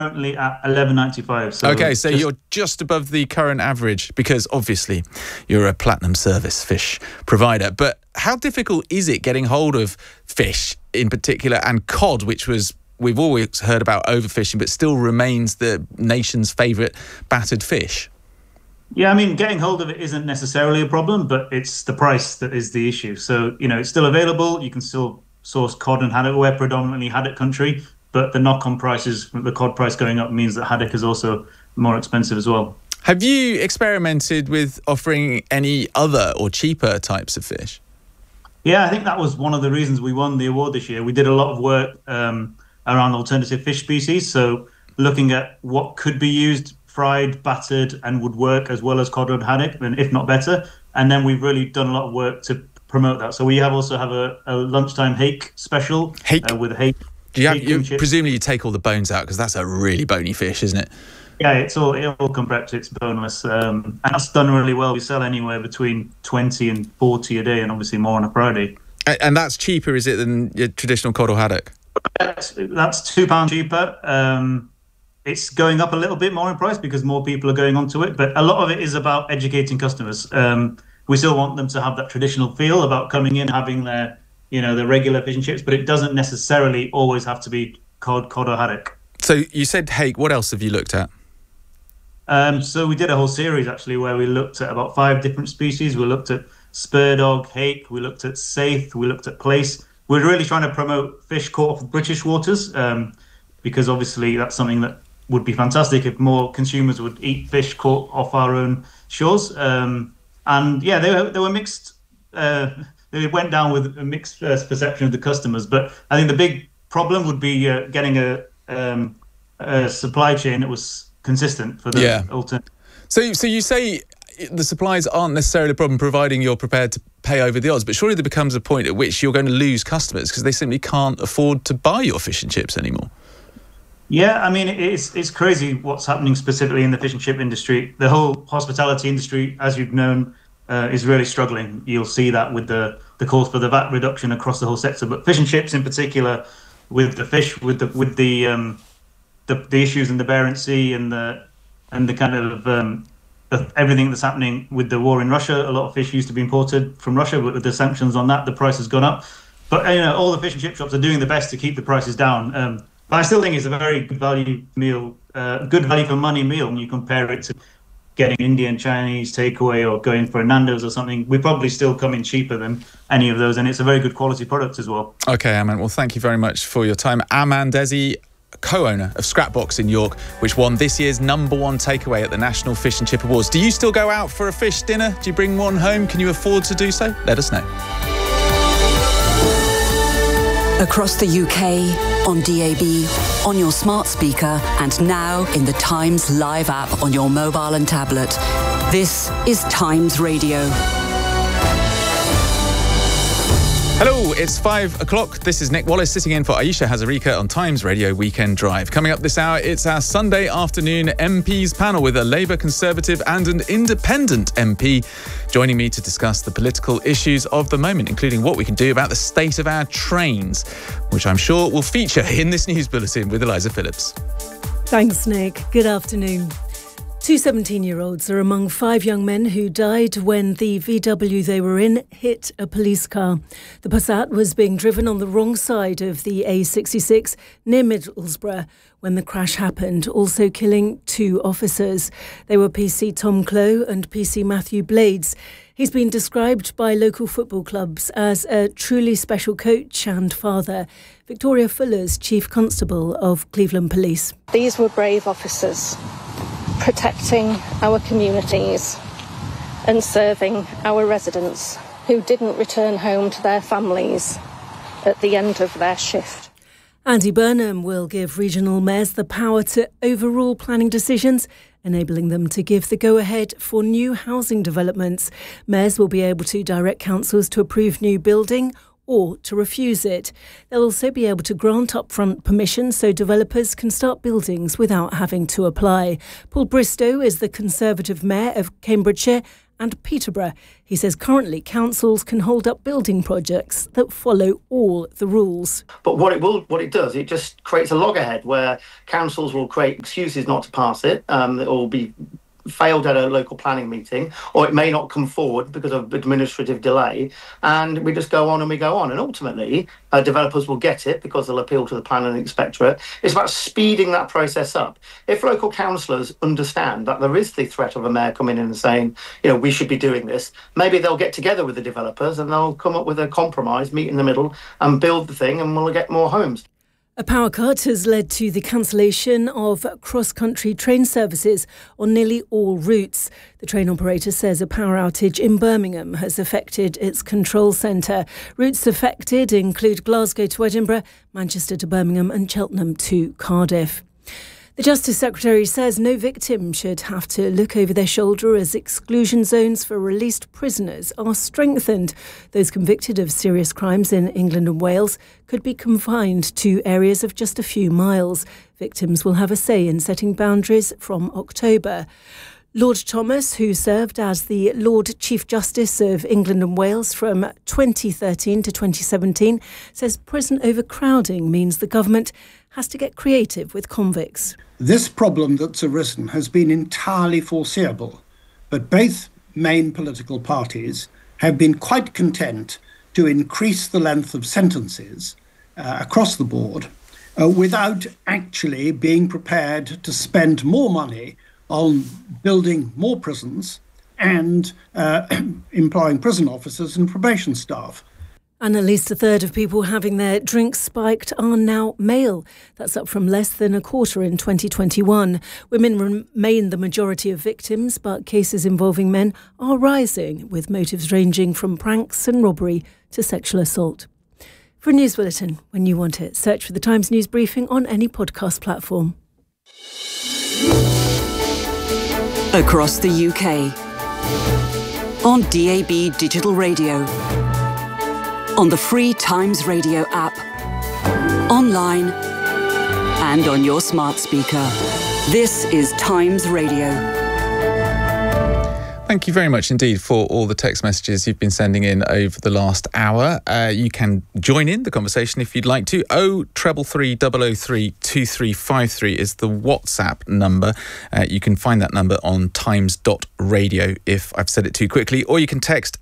currently at $11.95. So okay, so you're just above the current average because obviously you're a platinum service fish provider. But how difficult is it getting hold of fish in particular, and cod, which we've always heard about overfishing, but still remains the nation's favourite battered fish? Yeah, I mean, getting hold of it isn't necessarily a problem, but it's the price that is the issue. So, it's still available. You can still source cod and haddock. We're predominantly haddock country, but the knock-on prices, the cod price going up means that haddock is also more expensive as well. Have you experimented with offering any other or cheaper types of fish? Yeah, I think that was one of the reasons we won the award this year. We did a lot of work around alternative fish species, so looking at what could be used, fried, battered, and would work as well as cod and haddock, and if not better. And then we've really done a lot of work to promote that. So we also have a lunchtime hake special with hake. Presumably you take all the bones out because that's a really bony fish, isn't it? Yeah, it all comes back to it's boneless, and that's done really well. We sell anywhere between 20 and 40 a day, and obviously more on a Friday. And that's cheaper, is it, than your traditional cod or haddock? That's £2 cheaper. It's going up a little bit more in price because more people are going onto it, but a lot of it is about educating customers. We still want them to have that traditional feel about coming in, having their regular fish and chips, but it doesn't necessarily always have to be cod or haddock. So you said hake. What else have you looked at? So we did a whole series actually where we looked at about 5 different species. We looked at spurdog, hake, we looked at saithe, we looked at plaice. We're really trying to promote fish caught off British waters because obviously that's something that would be fantastic if more consumers would eat fish caught off our own shores. And yeah, they were mixed. They went down with a mixed perception of the customers. But I think the big problem would be getting a supply chain that was consistent for the alternative. So you say the supplies aren't necessarily a problem, providing you're prepared to pay over the odds. But surely there becomes a point at which you're going to lose customers because they simply can't afford to buy your fish and chips anymore. Yeah, I mean, it's crazy what's happening specifically in the fish and chip industry. The whole hospitality industry, as you've known, is really struggling. You'll see that with the calls for the VAT reduction across the whole sector. But fish and chips in particular, with the fish, with the issues in the Barents Sea and the kind of everything that's happening with the war in Russia. A lot of fish used to be imported from Russia, but with the sanctions on that, the price has gone up. But all the fish and chip shops are doing the best to keep the prices down. But I still think it's a very good value meal, good value for money meal when you compare it to getting Indian, Chinese takeaway or going for a Nando's or something. We probably still come in cheaper than any of those, and it's a very good quality product as well. Okay, Aman. Well, thank you very much for your time. Aman Desi, co-owner of Scrapbox in York, which won this year's #1 takeaway at the National Fish and Chip Awards. Do you still go out for a fish dinner? Do you bring one home? Can you afford to do so? Let us know. Across the UK, on DAB, on your smart speaker, and now in the Times Live app on your mobile and tablet. This is Times Radio. Hello, it's 5 o'clock. This is Nick Wallace sitting in for Aisha Hazarika on Times Radio Weekend Drive. Coming up this hour, it's our Sunday afternoon MPs panel with a Labour Conservative and an independent MP joining me to discuss the political issues of the moment, including what we can do about the state of our trains, which I'm sure will feature in this news bulletin with Eliza Phillips. Thanks, Nick. Good afternoon. 2 17-year-olds are among 5 young men who died when the VW they were in hit a police car. The Passat was being driven on the wrong side of the A66 near Middlesbrough when the crash happened, also killing 2 officers. They were PC Tom Clough and PC Matthew Blades. He's been described by local football clubs as a truly special coach and father. Victoria Fuller's Chief Constable of Cleveland Police. These were brave officers, protecting our communities and serving our residents who didn't return home to their families at the end of their shift. Andy Burnham will give regional mayors the power to overrule planning decisions, enabling them to give the go-ahead for new housing developments. Mayors will be able to direct councils to approve new building or to refuse it. They'll also be able to grant upfront permission so developers can start buildings without having to apply. Paul Bristow is the Conservative Mayor of Cambridgeshire and Peterborough. He says currently councils can hold up building projects that follow all the rules. But what it does, it just creates a loggerhead where councils will create excuses not to pass it. It will be failed at a local planning meeting, or it may not come forward because of administrative delay, and we just go on and we go on, and ultimately developers will get it because they'll appeal to the planning inspectorate. It's about speeding that process up. If local councillors understand that there is the threat of a mayor coming in and saying, we should be doing this, maybe they'll get together with the developers and they'll come up with a compromise, meet in the middle and build the thing, and we'll get more homes. A power cut has led to the cancellation of cross-country train services on nearly all routes. The train operator says a power outage in Birmingham has affected its control centre. Routes affected include Glasgow to Edinburgh, Manchester to Birmingham and Cheltenham to Cardiff. The Justice Secretary says no victim should have to look over their shoulder as exclusion zones for released prisoners are strengthened. Those convicted of serious crimes in England and Wales could be confined to areas of just a few miles. Victims will have a say in setting boundaries from October. Lord Thomas, who served as the Lord Chief Justice of England and Wales from 2013 to 2017, says prison overcrowding means the government has to get creative with convicts. This problem that's arisen has been entirely foreseeable, but both main political parties have been quite content to increase the length of sentences across the board without actually being prepared to spend more money on building more prisons and employing prison officers and probation staff. And at least a third of people having their drinks spiked are now male. That's up from less than a quarter in 2021. Women remain the majority of victims, but cases involving men are rising, with motives ranging from pranks and robbery to sexual assault. For a news bulletin, when you want it, search for the Times News Briefing on any podcast platform. Across the UK. On DAB Digital Radio. On the free Times Radio app. Online. And on your smart speaker. This is Times Radio. Thank you very much indeed for all the text messages you've been sending in over the last hour. You can join in the conversation if you'd like to. 033003 2353 is the WhatsApp number. You can find that number on times.radio if I've said it too quickly, or you can text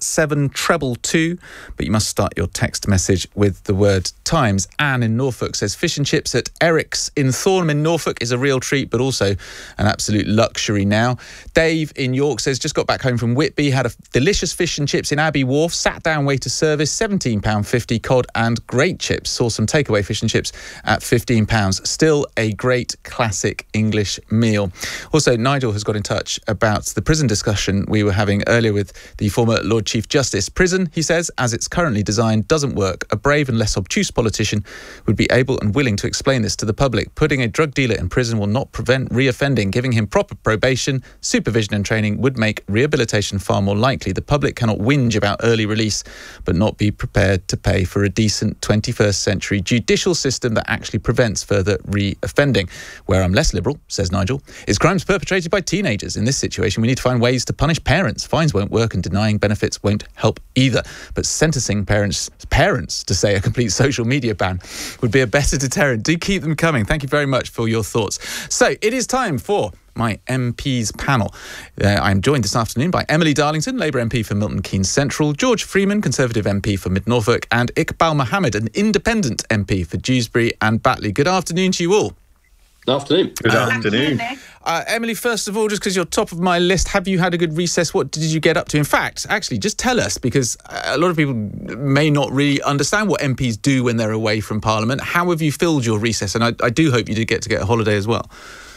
87222, but you must start your text message with the word Times. Anne in Norfolk says fish and chips at Eric's in Thornham in Norfolk is a real treat, but also an absolute luxury now. Dave in York says just got back home from Whitby, had a delicious fish and chips in Abbey Wharf, sat down waiter service, £17.50, cod and great chips. Saw some takeaway fish and chips at £15. Still a great classic English meal. Also, Nigel has got in touch about the prison discussion we were having earlier with the former Lord Chief Justice. Prison, he says, as it's currently designed, doesn't work. A brave and less obtuse politician would be able and willing to explain this to the public. Putting a drug dealer in prison will not prevent reoffending. Giving him proper probation, supervision and training would make rehabilitation far more likely. The public cannot whinge about early release but not be prepared to pay for a decent 21st century judicial system that actually prevents further reoffending. Where I'm less liberal, says Nigel, is crimes perpetrated by teenagers. In this situation, we need to find ways to punish parents. Fines won't work and denying benefits won't help either. But sentencing parents to say a complete social media ban would be a better deterrent. Do keep them coming. Thank you very much for your thoughts. So it is time for my MPs panel. I'm joined this afternoon by Emily Darlington, Labour MP for Milton Keynes Central, George Freeman, Conservative MP for Mid-Norfolk, and Iqbal Mohammed, an Independent MP for Dewsbury and Batley. Good afternoon to you all. Good afternoon. Good afternoon. Emily, first of all, just because you're top of my list, have you had a good recess? What did you get up to? In fact, actually, just tell us, because a lot of people may not really understand what MPs do when they're away from Parliament. How have you filled your recess? And I do hope you did get a holiday as well.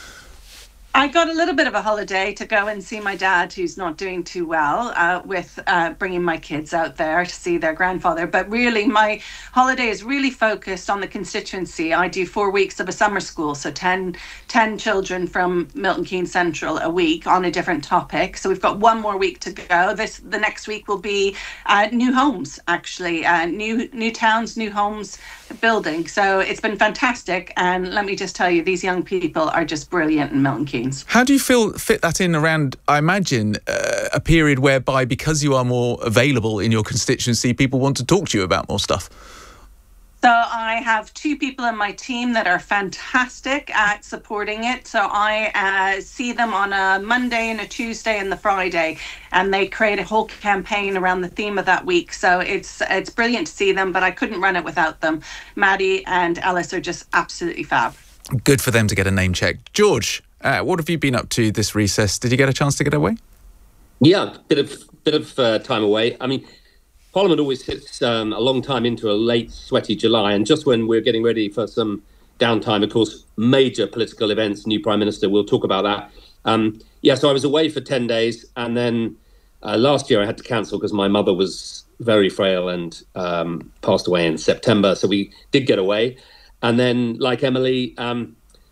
I got a little bit of a holiday to go and see my dad, who's not doing too well, with bringing my kids out there to see their grandfather. But really, my holiday is really focused on the constituency. I do 4 weeks of a summer school, so 10 children from Milton Keynes Central a week on a different topic. So we've got one more week to go. The next week will be new homes, actually, new towns, new homes building. So it's been fantastic. And let me just tell you, these young people are just brilliant in Milton Keynes. campaigns. How do you fit that in around, I imagine, a period whereby, because you are more available in your constituency, people want to talk to you about more stuff? So I have 2 people in my team that are fantastic at supporting it. So I see them on a Monday and a Tuesday and the Friday, and they create a whole campaign around the theme of that week. So it's brilliant to see them, but I couldn't run it without them. Maddie and Ellis are just absolutely fab. Good for them to get a name check. George, what have you been up to this recess? Did you get a chance to get away? Yeah, bit of time away. I mean, Parliament always sits a long time into a late, sweaty July, and just when we're getting ready for some downtime, of course, major political events, new Prime Minister, we'll talk about that. So I was away for 10 days, and then last year I had to cancel because my mother was very frail and passed away in September, so we did get away. And then, like Emily, a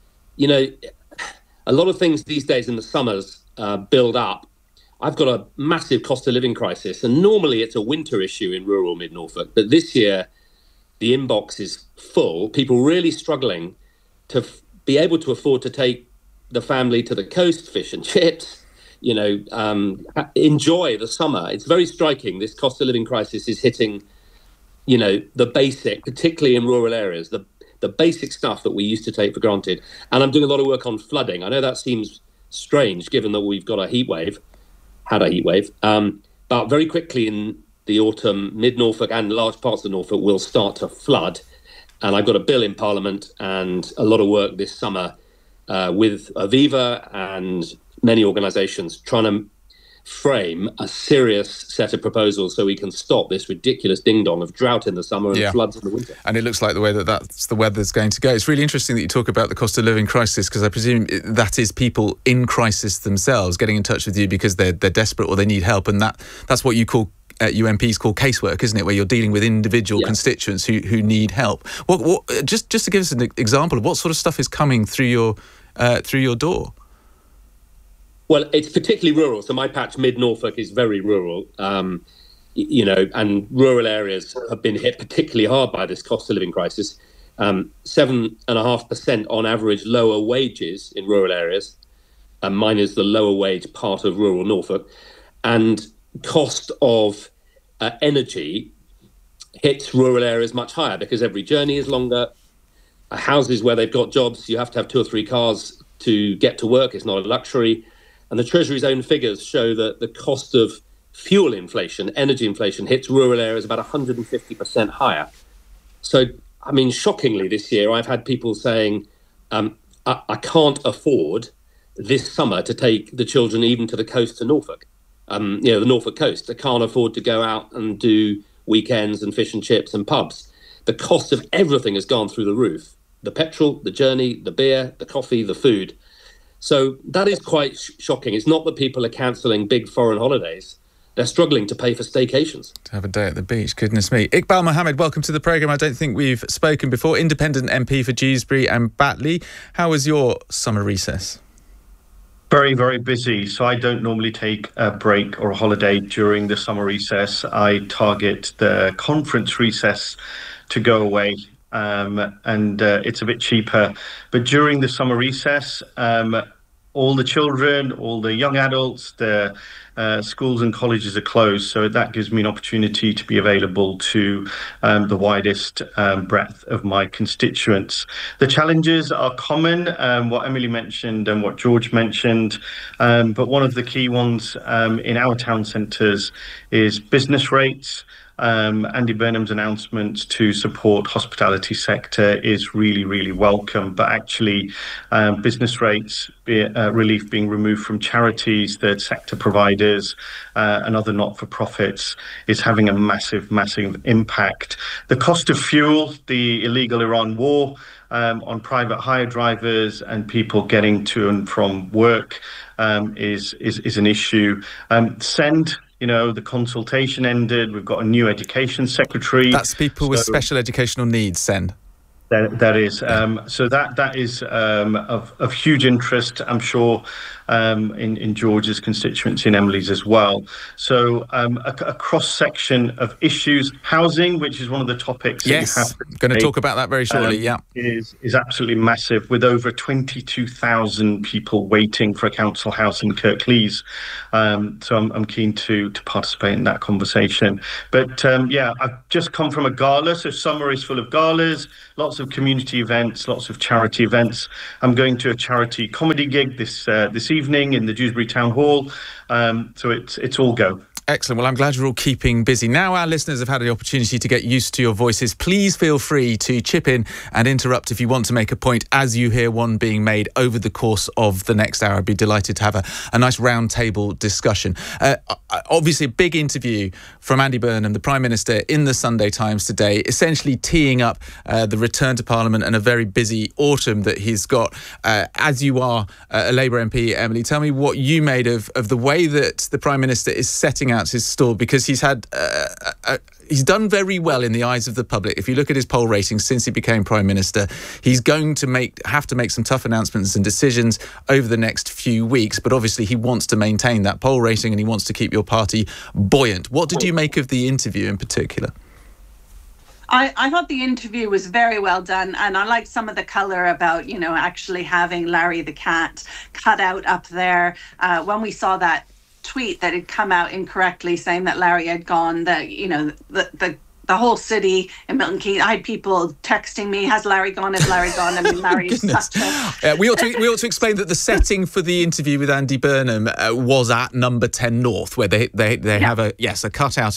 lot of things these days in the summers build up. I've got a massive cost of living crisis, and normally it's a winter issue in rural mid-Norfolk. But this year, the inbox is full. People really struggling to be able to afford to take the family to the coast, fish and chips, enjoy the summer. It's very striking. This cost of living crisis is hitting, the basic, particularly in rural areas, the basic stuff that we used to take for granted. And I'm doing a lot of work on flooding. I know that seems strange, given that we've got had a heat wave. But very quickly in the autumn, mid-Norfolk and large parts of Norfolk will start to flood. And I've got a bill in Parliament and a lot of work this summer with Aviva and many organisations trying to frame a serious set of proposals so we can stop this ridiculous ding-dong of drought in the summer and floods in the winter. And it looks like the way that's the weather's going to go. It's really interesting that you talk about the cost of living crisis, because I presume that is people in crisis themselves getting in touch with you because they're desperate or they need help, and that's what you call UMPs call casework, isn't it, where you're dealing with individual constituents who need help. What just to give us an example of what sort of stuff is coming through your door? Well, it's particularly rural. So my patch, mid-Norfolk, is very rural, and rural areas have been hit particularly hard by this cost of living crisis. 7.5% on average lower wages in rural areas. Mine is the lower wage part of rural Norfolk. And cost of energy hits rural areas much higher because every journey is longer. Houses where they've got jobs, you have to have 2 or 3 cars to get to work. It's not a luxury. And the Treasury's own figures show that the cost of fuel inflation, energy inflation, hits rural areas about 150% higher. So, I mean, shockingly this year, I've had people saying, I can't afford this summer to take the children even to the coast to Norfolk, the Norfolk coast. I can't afford to go out and do weekends and fish and chips and pubs. The cost of everything has gone through the roof. The petrol, the journey, the beer, the coffee, the food. So that is quite shocking. It's not that people are cancelling big foreign holidays. They're struggling to pay for staycations. To have a day at the beach, goodness me. Iqbal Mohammed, welcome to the programme. I don't think we've spoken before. Independent MP for Dewsbury and Batley. How was your summer recess? Very, very busy. So I don't normally take a break or a holiday during the summer recess. I target the conference recess to go away. And it's a bit cheaper. But during the summer recess, all the children, all the young adults, the schools and colleges are closed. So that gives me an opportunity to be available to the widest breadth of my constituents. The challenges are common, what Emily mentioned and what George mentioned. But one of the key ones in our town centres is business rates. Andy Burnham's announcement to support hospitality sector is really, really welcome. But actually, business rates relief being removed from charities, third sector providers, and other not-for-profits is having a massive, massive impact. The cost of fuel, the illegal Iran war, on private hire drivers and people getting to and from work is an issue. SEND. The consultation ended. We've got a new education secretary. That's people with special educational needs, SEND. There is. So that is of huge interest, I'm sure, in George's constituency and Emily's as well. So a cross-section of issues. Housing, which is one of the topics that you have going to talk about that very shortly, is absolutely massive, with over 22,000 people waiting for a council house in Kirklees. So I'm keen to participate in that conversation. But I've just come from a gala, so summer is full of galas, lots of community events, lots of charity events. I'm going to a charity comedy gig this evening in the Dewsbury Town Hall. So it's all go. Excellent. Well, I'm glad you're all keeping busy. Now our listeners have had the opportunity to get used to your voices. Please feel free to chip in and interrupt if you want to make a point as you hear one being made over the course of the next hour. I'd be delighted to have a nice round table discussion. Obviously, a big interview from Andy Burnham, the Prime Minister, in the Sunday Times today, essentially teeing up the return to Parliament and a very busy autumn that he's got. As you are a Labour MP, Emily, tell me what you made of the way that the Prime Minister is setting out his stall, because he's had he's done very well in the eyes of the public. If you look at his poll ratings since he became Prime Minister, he's going to have to make some tough announcements and decisions over the next few weeks, but obviously he wants to maintain that poll rating and he wants to keep your party buoyant. What did you make of the interview in particular? I thought the interview was very well done, and I liked some of the colour about, actually having Larry the cat cut out up there. When we saw that tweet that had come out incorrectly saying that Larry had gone, the whole city in Milton Keynes, I had people texting me, has Larry gone? Has Larry gone? I mean, Larry is such a... we ought to explain that the setting for the interview with Andy Burnham was at number 10 North, where they have a cutout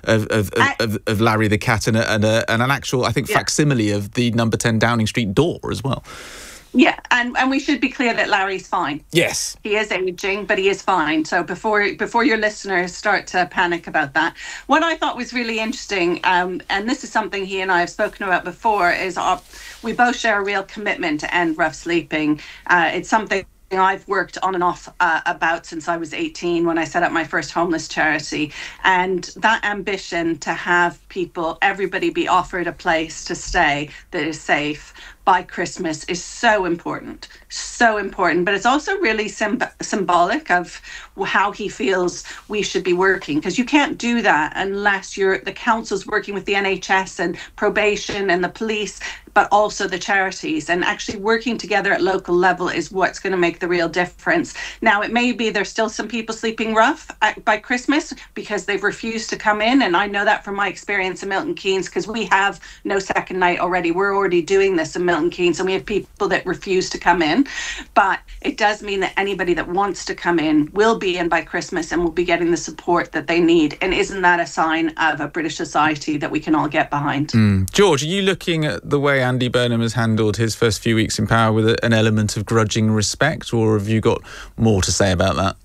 of Larry the cat and an actual, I think, facsimile of the number 10 Downing Street door as well. Yeah, and we should be clear that Larry's fine. Yes. He is ageing, but he is fine. So before your listeners start to panic about that, what I thought was really interesting, and this is something he and I have spoken about before, is we both share a real commitment to end rough sleeping. It's something I've worked on and off about since I was 18 when I set up my first homeless charity. And that ambition to have everybody be offered a place to stay that is safe by Christmas is so important, but it's also really symbolic of how he feels we should be working, because you can't do that unless the council's working with the NHS and probation and the police, but also the charities, and actually working together at local level is what's going to make the real difference. Now, it may be there's still some people sleeping rough by Christmas because they've refused to come in, and I know that from my experience in Milton Keynes, because we have no second night already. We're already doing this in Milton Keynes, and we have people that refuse to come in, but it does mean that anybody that wants to come in will be in by Christmas and will be getting the support that they need. And isn't that a sign of a British society that we can all get behind? George, are you looking at the way Andy Burnham has handled his first few weeks in power with an element of grudging respect, or have you got more to say about that?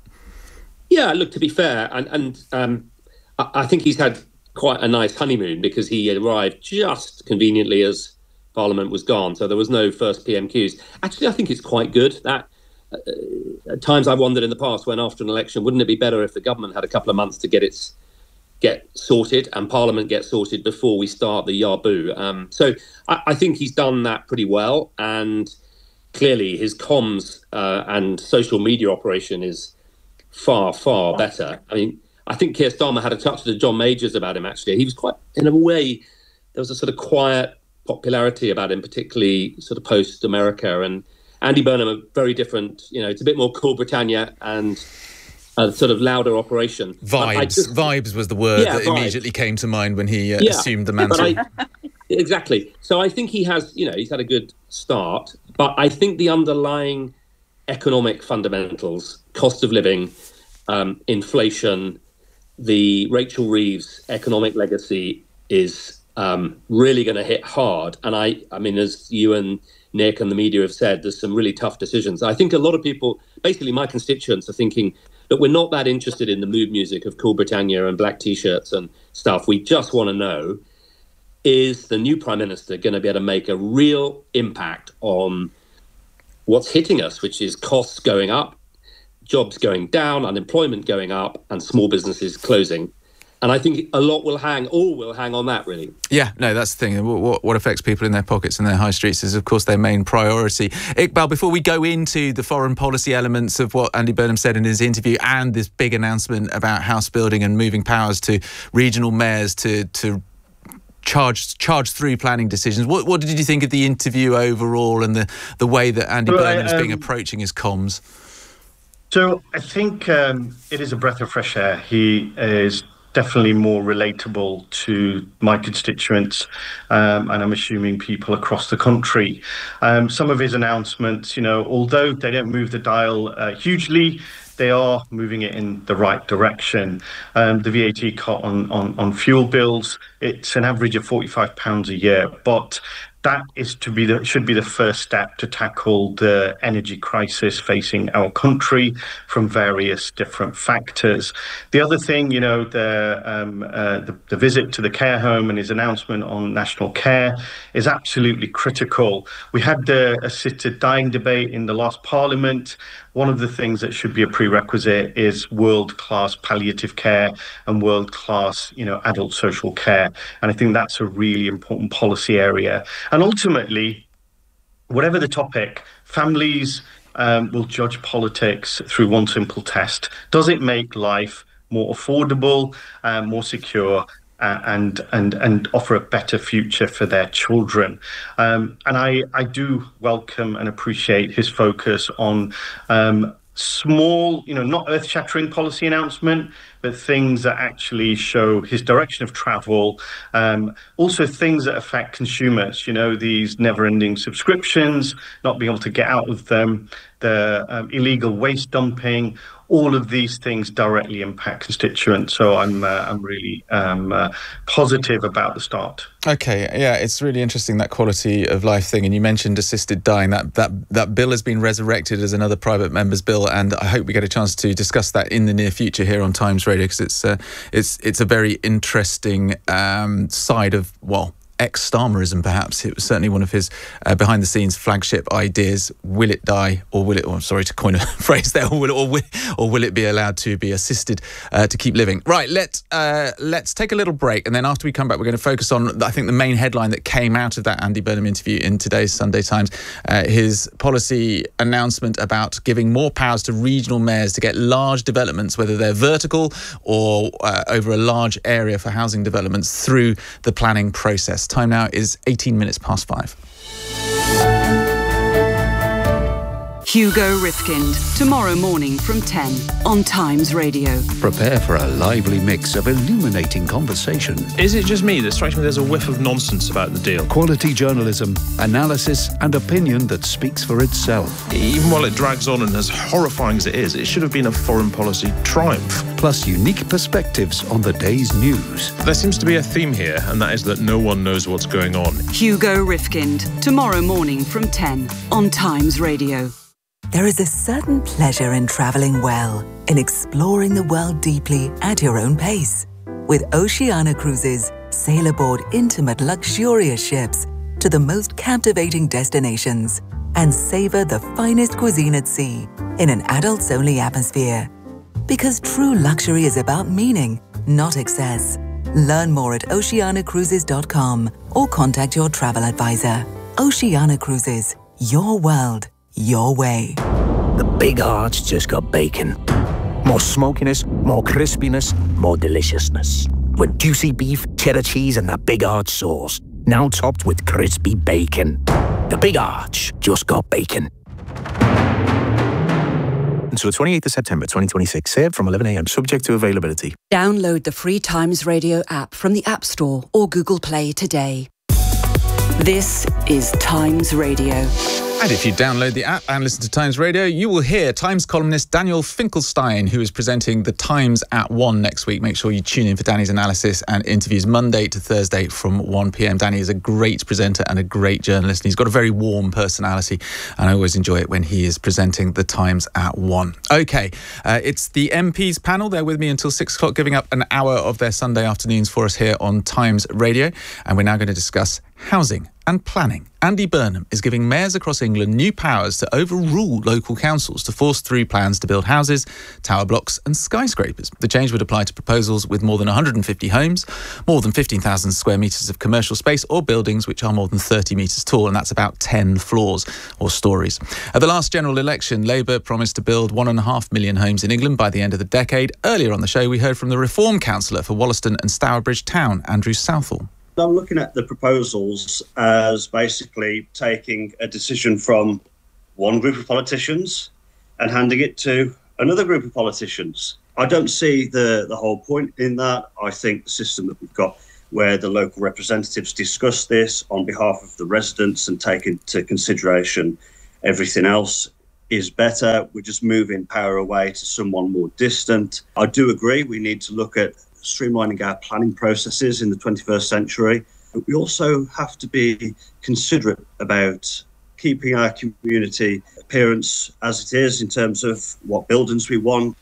Yeah, look, to be fair, and I think he's had quite a nice honeymoon, because he arrived just conveniently as Parliament was gone, so there was no first PMQs. Actually, I think it's quite good. That at times I've wondered in the past, when after an election, wouldn't it be better if the government had a couple of months to get sorted and Parliament get sorted before we start the Yarboo? So I think he's done that pretty well, and clearly his comms and social media operation is far, far better. I mean, I think Keir Starmer had a touch of John Majors about him, actually. He was quite, in a way, there was a sort of quiet popularity about him, particularly sort of post-America. And Andy Burnham, a very different, it's a bit more Cool Britannia and a sort of louder operation. Vibes was the word that immediately came to mind when he assumed the mantle. Exactly. So I think he has, he's had a good start, but I think the underlying economic fundamentals, cost of living, inflation, the Rachel Reeves economic legacy is really going to hit hard. And I mean, as you and Nick and the media have said, there's some really tough decisions. I think a lot of people, basically my constituents, are thinking that we're not that interested in the mood music of Cool Britannia and black T-shirts and stuff. We just want to know, is the new Prime Minister going to be able to make a real impact on what's hitting us, which is costs going up, jobs going down, unemployment going up, and small businesses closing. And I think all will hang on that, really. Yeah, no, that's the thing. What affects people in their pockets and their high streets is, of course, their main priority. Iqbal, before we go into the foreign policy elements of what Andy Burnham said in his interview and this big announcement about house building and moving powers to regional mayors to charge through planning decisions, what did you think of the interview overall and the way that Andy Burnham's been approaching his comms? So I think it is a breath of fresh air. He is definitely more relatable to my constituents, and I'm assuming people across the country. Some of his announcements, although they don't move the dial hugely, they are moving it in the right direction. The VAT cut on fuel bills, it's an average of £45 a year, but that should be the first step to tackle the energy crisis facing our country from various different factors. The other thing, the visit to the care home and his announcement on national care is absolutely critical. We had the assisted dying debate in the last Parliament. One of the things that should be a prerequisite is world-class palliative care and world-class, adult social care. And I think that's a really important policy area. And ultimately, whatever the topic, families will judge politics through one simple test. Does it make life more affordable, more secure, and offer a better future for their children? And I do welcome and appreciate his focus on small, not earth-shattering policy announcement, but things that actually show his direction of travel. Also things that affect consumers, these never-ending subscriptions, not being able to get out of them, the illegal waste dumping. All of these things directly impact constituents, so I'm really positive about the start. Okay, yeah, it's really interesting, that quality of life thing. And you mentioned assisted dying. That bill has been resurrected as another private member's bill, and I hope we get a chance to discuss that in the near future here on Times Radio, because it's a very interesting side of, ex-Starmerism, perhaps. It was certainly one of his behind-the-scenes flagship ideas. Will it die, or will it? I'm sorry to coin a phrase there. Or will it be allowed to be assisted to keep living? Right. Let's take a little break, and then after we come back, we're going to focus on, I think, the main headline that came out of that Andy Burnham interview in today's Sunday Times. His policy announcement about giving more powers to regional mayors to get large developments, whether they're vertical or over a large area for housing developments, through the planning process. Time now is 18 minutes past 5. Hugo Rifkind, tomorrow morning from 10 on Times Radio. Prepare for a lively mix of illuminating conversation. Is it just me that strikes me there's a whiff of nonsense about the deal? Quality journalism, analysis and opinion that speaks for itself. Even while it drags on and as horrifying as it is, it should have been a foreign policy triumph. Plus unique perspectives on the day's news. There seems to be a theme here, and that is that no one knows what's going on. Hugo Rifkind, tomorrow morning from 10 on Times Radio. There is a certain pleasure in travelling well, in exploring the world deeply at your own pace. With Oceania Cruises, sail aboard intimate, luxurious ships to the most captivating destinations and savour the finest cuisine at sea in an adults-only atmosphere. Because true luxury is about meaning, not excess. Learn more at oceanacruises.com or contact your travel advisor. Oceania Cruises, your world, your way. The Big Arch just got bacon. More smokiness, more crispiness, more deliciousness. With juicy beef, cheddar cheese and the Big Arch sauce. Now topped with crispy bacon. The Big Arch just got bacon. Until the 28th of September 2026, served from 11 a.m, subject to availability. Download the free Times Radio app from the App Store or Google Play today. This is Times Radio. And if you download the app and listen to Times Radio, you will hear Times columnist Daniel Finkelstein, who is presenting The Times at 1 next week. Make sure you tune in for Danny's analysis and interviews Monday to Thursday from 1 p.m. Danny is a great presenter and a great journalist, and he's got a very warm personality, and I always enjoy it when he is presenting The Times at 1. OK, it's the MPs panel. They're with me until 6 o'clock, giving up an hour of their Sunday afternoons for us here on Times Radio. And we're now going to discuss housing and planning. Andy Burnham is giving mayors across England new powers to overrule local councils to force through plans to build houses, tower blocks and skyscrapers. The change would apply to proposals with more than 150 homes, more than 15,000 square metres of commercial space or buildings which are more than 30 metres tall, and that's about 10 floors or storeys. At the last general election, Labour promised to build 1.5 million homes in England by the end of the decade. Earlier on the show, we heard from the Reform Councillor for Wollaston and Stourbridge Town, Andrew Southall. I'm looking at the proposals as basically taking a decision from one group of politicians and handing it to another group of politicians. I don't see the whole point in that. I think the system that we've got where the local representatives discuss this on behalf of the residents and take into consideration everything else is better. We're just moving power away to someone more distant. I do agree we need to look at streamlining our planning processes in the 21st century. But we also have to be considerate about keeping our community appearance as it is in terms of what buildings we want.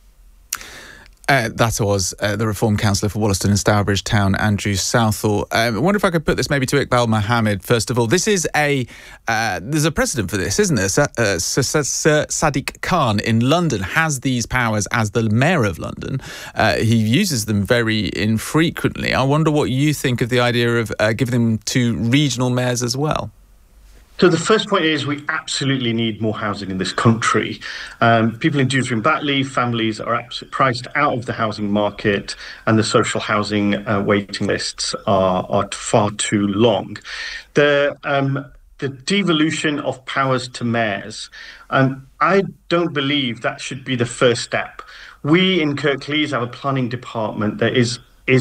That was the Reform Councillor for Wollaston and Stourbridge Town, Andrew Southall. I wonder if I could put this maybe to Iqbal Mohammed. First of all, this is there's a precedent for this, isn't there? Sir Sadiq Khan in London has these powers as the Mayor of London. He uses them very infrequently. I wonder what you think of the idea of giving them to regional mayors as well. So the first point is we absolutely need more housing in this country. People in Dewsbury and Batley, families are priced out of the housing market, and the social housing waiting lists are far too long. The devolution of powers to mayors, I don't believe that should be the first step. We in Kirklees have a planning department that is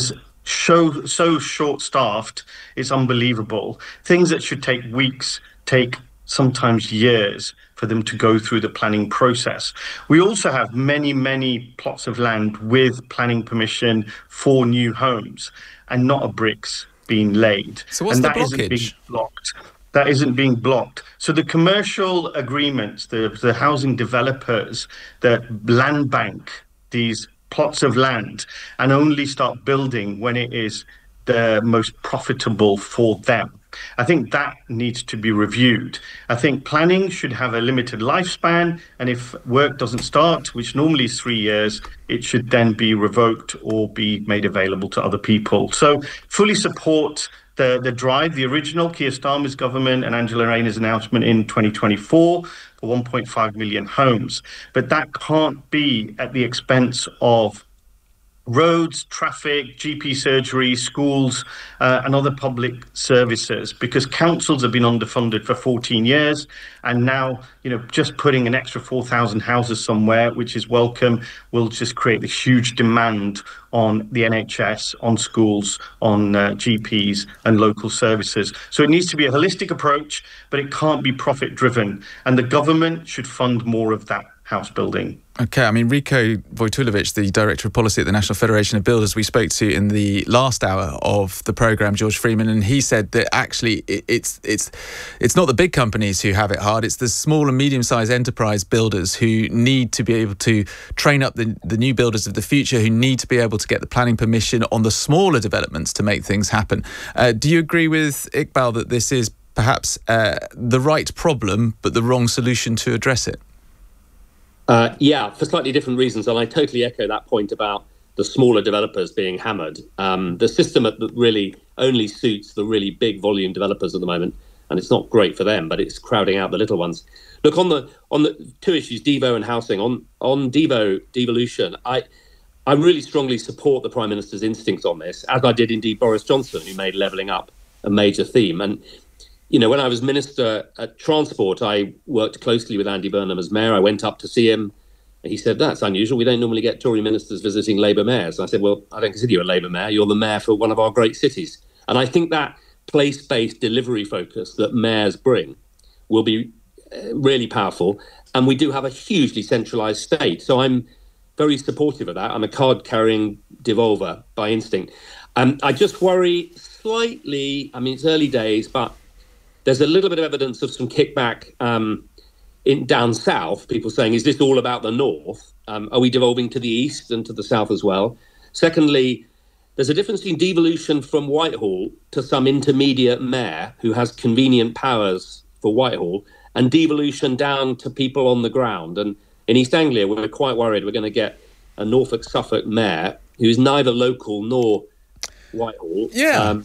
so short-staffed, it's unbelievable. Things that should take weeks take sometimes years for them to go through the planning process. We also have many plots of land with planning permission for new homes and not a bricks being laid. So what's the blockage? That isn't being blocked. So the commercial agreements, the housing developers that land bank these plots of land and only start building when it is the most profitable for them. I think that needs to be reviewed. I think planning should have a limited lifespan, and if work doesn't start, which normally is 3 years, it should then be revoked or be made available to other people. So fully support the drive, the original Keir Starmer's government and Angela Rayner's announcement in 2024 for 1.5 million homes. But that can't be at the expense of roads, traffic, GP surgery, schools, and other public services, because councils have been underfunded for 14 years. And now, just putting an extra 4,000 houses somewhere, which is welcome, will just create a huge demand on the NHS, on schools, on GPs and local services. So it needs to be a holistic approach, but it can't be profit driven. And the government should fund more of that house building. OK, Rico Wojtulewicz, the Director of Policy at the National Federation of Builders, we spoke to in the last hour of the programme, George Freeman, and he said that actually it's not the big companies who have it hard, it's the small and medium-sized enterprise builders who need to be able to train up the new builders of the future, who need to be able to get the planning permission on the smaller developments to make things happen. Do you agree with Iqbal that this is perhaps the right problem but the wrong solution to address it? Yeah, for slightly different reasons. And I totally echo that point about the smaller developers being hammered. The system that really only suits the really big volume developers at the moment. And it's not great for them, but it's crowding out the little ones. Look, on the two issues, Devo and housing, on devolution, I really strongly support the Prime Minister's instincts on this, as I did indeed Boris Johnson, who made levelling up a major theme. And when I was Minister at Transport, I worked closely with Andy Burnham as Mayor. I went up to see him. And he said, that's unusual. We don't normally get Tory ministers visiting Labour mayors. And I said, well, I don't consider you a Labour mayor. You're the mayor for one of our great cities. And I think that place-based delivery focus that mayors bring will be really powerful. And we do have a hugely centralised state. So I'm very supportive of that. I'm a card-carrying devolver by instinct. I just worry slightly, it's early days, but there's a little bit of evidence of some kickback in down south, people saying, is this all about the north? Are we devolving to the east and to the south as well? Secondly, there's a difference between devolution from Whitehall to some intermediate mayor who has convenient powers for Whitehall, and devolution down to people on the ground. And in East Anglia, we're quite worried we're going to get a Norfolk-Suffolk mayor who's neither local nor Whitehall. Yeah.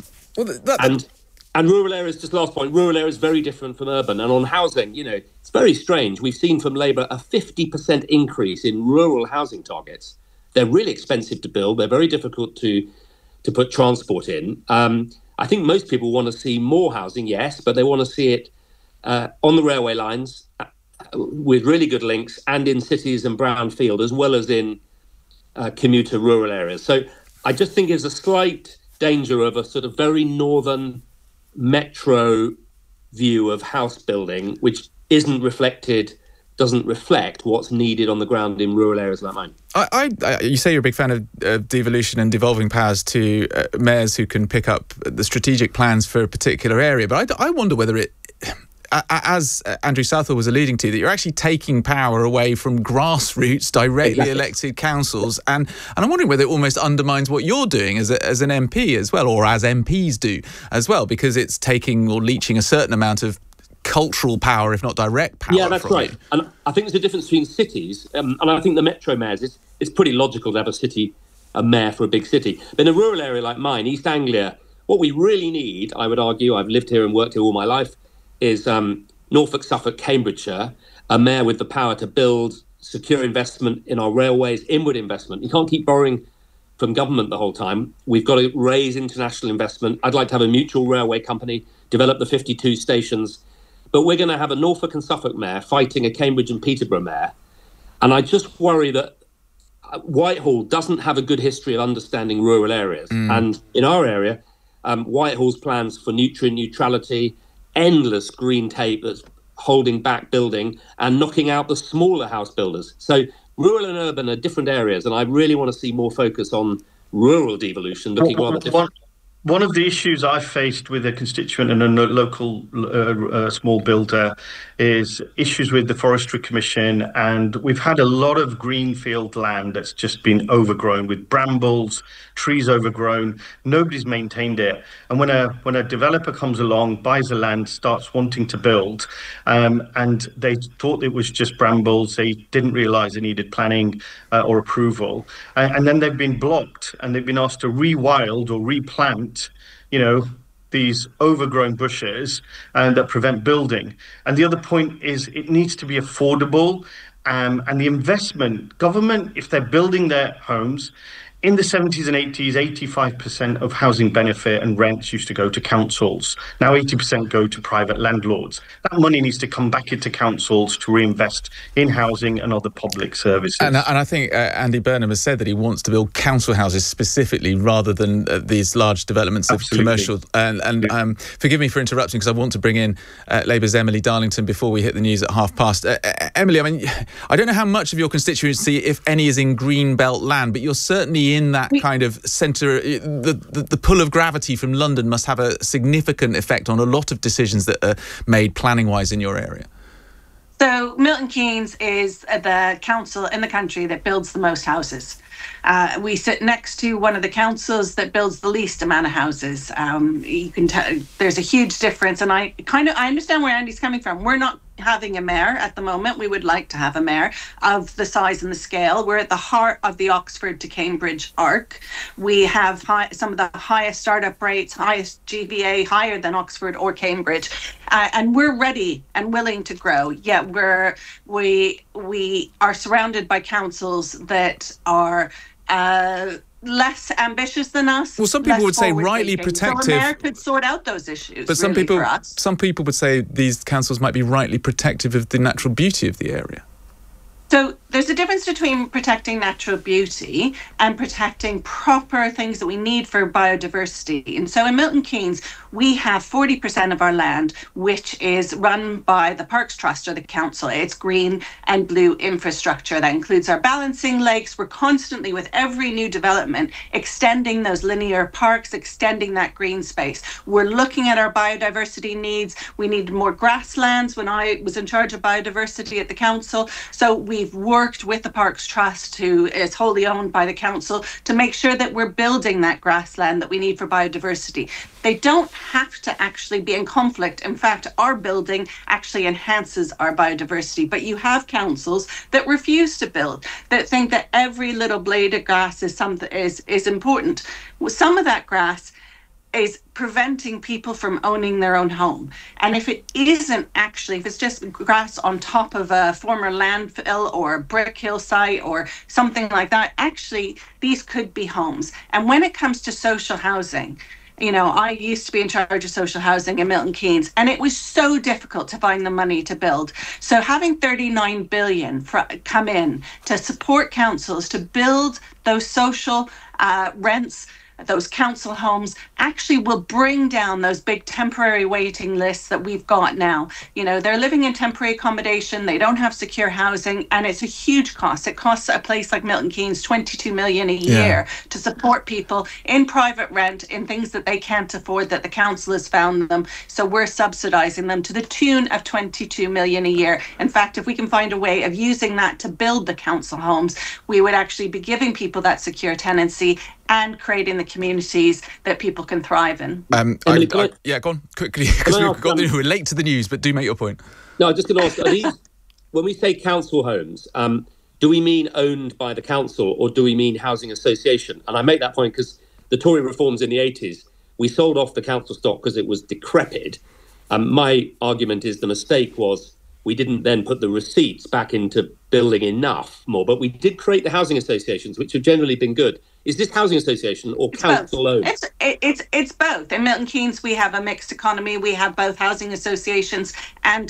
And rural areas, just last point, rural areas very different from urban. And on housing, it's very strange. We've seen from Labour a 50% increase in rural housing targets. They're really expensive to build. They're very difficult to put transport in. I think most people want to see more housing, yes, but they want to see it on the railway lines with really good links and in cities and brownfield, as well as in commuter rural areas. So I just think there's a slight danger of a sort of very northern metro view of house building, which doesn't reflect what's needed on the ground in rural areas like mine. You say you're a big fan of devolution and devolving powers to mayors who can pick up the strategic plans for a particular area, but I wonder whether it, as Andrew Southwell was alluding to, that you're actually taking power away from grassroots, directly elected councils, and I'm wondering whether it almost undermines what you're doing as an MP as well, or as MPs do as well, because it's taking or leeching a certain amount of cultural power, if not direct power. Yeah, that's right. And I think there's a difference between cities, and I think the metro mayors, it's pretty logical to have a mayor for a big city. But in a rural area like mine, East Anglia, what we really need, I would argue, I've lived here and worked here all my life, is Norfolk, Suffolk, Cambridgeshire, a mayor with the power to build secure investment in our railways, inward investment. You can't keep borrowing from government the whole time. We've got to raise international investment. I'd like to have a mutual railway company, develop the 52 stations. But we're going to have a Norfolk and Suffolk mayor fighting a Cambridge and Peterborough mayor. And I just worry that Whitehall doesn't have a good history of understanding rural areas. And in our area, Whitehall's plans for nutrient neutrality, endless green tape that's holding back building and knocking out the smaller house builders. So rural and urban are different areas, and I really want to see more focus on rural devolution, looking rather different. One of the issues I've faced with a constituent and a local small builder is issues with the Forestry Commission, and we've had a lot of greenfield land that's just been overgrown with brambles, trees overgrown. Nobody's maintained it, and when a developer comes along, buys the land, starts wanting to build, and they thought it was just brambles, they didn't realise they needed planning or approval, and then they've been blocked and they've been asked to rewild or replant these overgrown bushes and that prevent building. And the other point is it needs to be affordable, and the investment, government, if they're building their homes, in the 70s and 80s, 85% of housing benefit and rents used to go to councils. Now 80% go to private landlords. That money needs to come back into councils to reinvest in housing and other public services. And I think Andy Burnham has said that he wants to build council houses specifically rather than these large developments of commercial. And forgive me for interrupting, because I want to bring in Labour's Emily Darlington before we hit the news at 5:30. Emily, I mean, I don't know how much of your constituency, if any, is in Greenbelt land, but you're certainly in that kind of centre. The pull of gravity from London must have a significant effect on a lot of decisions that are made planning-wise in your area. So Milton Keynes is the council in the country that builds the most houses. We sit next to one of the councils that builds the least amount of houses. You can tell there's a huge difference, and I understand where Andy's coming from. We're not having a mayor at the moment. We would like to have a mayor of the size and the scale. We're at the heart of the Oxford to Cambridge arc. We have some of the highest startup rates, highest GVA, higher than Oxford or Cambridge, and we're ready and willing to grow. Yeah, we are surrounded by councils that are less ambitious than us. Well, some people would say rightly protective. So a mayor could sort out those issues. But some people would say these councils might be rightly protective of the natural beauty of the area. So there's a difference between protecting natural beauty and protecting proper things that we need for biodiversity. And so in Milton Keynes, we have 40% of our land, which is run by the Parks Trust or the council. It's green and blue infrastructure. That includes our balancing lakes. We're constantly, with every new development, extending those linear parks, extending that green space. We're looking at our biodiversity needs. We need more grasslands when I was in charge of biodiversity at the council. So we've worked worked with the Parks Trust, who is wholly owned by the council, to make sure that we're building that grassland that we need for biodiversity. They don't have to actually be in conflict. In fact, our building actually enhances our biodiversity. But you have councils that refuse to build, that think that every little blade of grass is important. Well, some of that grass is preventing people from owning their own home. And if it isn't actually, if it's just grass on top of a former landfill or a brick hill site or something like that, actually, these could be homes. And when it comes to social housing, you know, I used to be in charge of social housing in Milton Keynes, and it was so difficult to find the money to build. So having 39 billion come in to support councils to build those social rents, those council homes, actually will bring down those big temporary waiting lists that we've got now. You know, they're living in temporary accommodation, they don't have secure housing, and it's a huge cost. It costs a place like Milton Keynes 22 million a year to support people in private rent in things that they can't afford, that the council has found them. So we're subsidising them to the tune of 22 million a year. In fact, if we can find a way of using that to build the council homes, we would actually be giving people that secure tenancy and creating the communities that people can thrive in. Emily, go on quickly, because we're late to the news, but do make your point. No, I'm just going to ask, are these, when we say council homes, do we mean owned by the council or do we mean housing association? And I make that point because the Tory reforms in the 80s, we sold off the council stock because it was decrepit. My argument is the mistake was we didn't then put the receipts back into building enough more, but we did create the housing associations, which have generally been good. Is this housing association or council owned? It's both. In Milton Keynes, we have a mixed economy. We have both housing associations and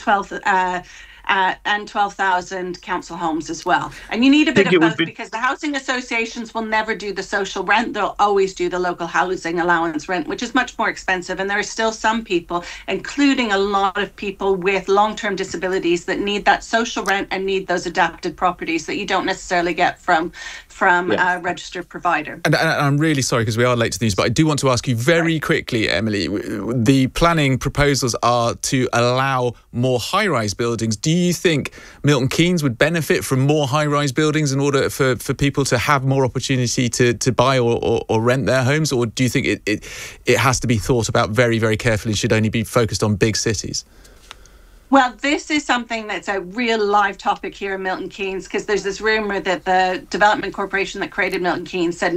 12,000 council homes as well. And you need a bit of both because the housing associations will never do the social rent. They'll always do the local housing allowance rent, which is much more expensive. And there are still some people, including a lot of people with long-term disabilities, that need that social rent and need those adapted properties that you don't necessarily get from a registered provider. And I'm really sorry because we are late to the news, but I do want to ask you very quickly, Emily, the planning proposals are to allow more high-rise buildings. Do you think Milton Keynes would benefit from more high-rise buildings in order for people to have more opportunity to buy or rent their homes? Or do you think it has to be thought about very, very carefully and should only be focused on big cities? Well, this is something that's a real live topic here in Milton Keynes because there's this rumour that the development corporation that created Milton Keynes said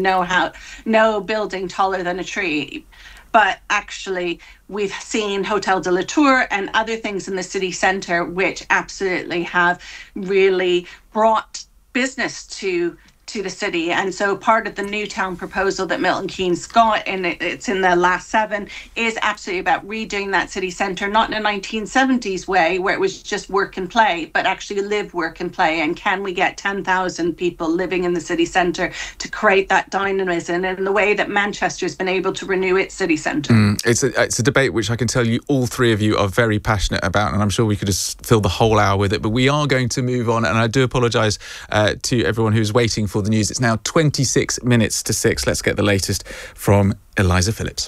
no building taller than a tree. But actually, we've seen Hotel de la Tour and other things in the city centre which absolutely have really brought business to the city. And so part of the Newtown proposal that Milton Keynes got, and it's in the last 7, is absolutely about redoing that city centre, not in a 1970s way where it was just work and play, but actually live, work and play. And can we get 10,000 people living in the city centre to create that dynamism in the way that Manchester has been able to renew its city centre? It's a debate which I can tell you all three of you are very passionate about, and I'm sure we could just fill the whole hour with it, but we are going to move on, and I do apologise to everyone who's waiting for the news. It's now 26 minutes to 6. Let's get the latest from Eliza Phillips.